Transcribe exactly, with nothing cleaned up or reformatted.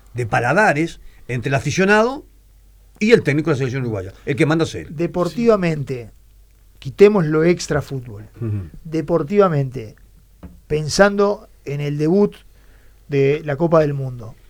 de paladares entre el aficionado y el técnico de la selección uruguaya. El que manda a ser. Deportivamente, quitemos lo extra fútbol. Uh-huh. Deportivamente, pensando en el debut de la Copa del Mundo,